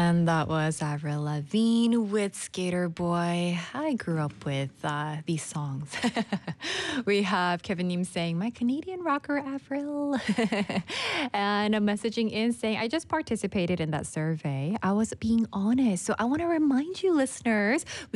And that was Avril Lavigne with Skater Boy. I grew up with these songs. We have Kevin Nim saying, my Canadian rocker Avril. And a messaging in saying, I just participated in that survey. I was being honest. So I want to remind you, listeners,